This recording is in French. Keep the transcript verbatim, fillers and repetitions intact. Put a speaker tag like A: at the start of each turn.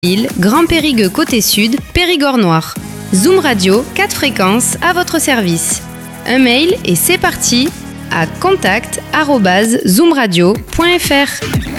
A: Lille, Grand Périgueux côté sud, Périgord noir. Zoom Radio, quatre fréquences à votre service. Un mail et c'est parti à contact arobase zoomradio point fr.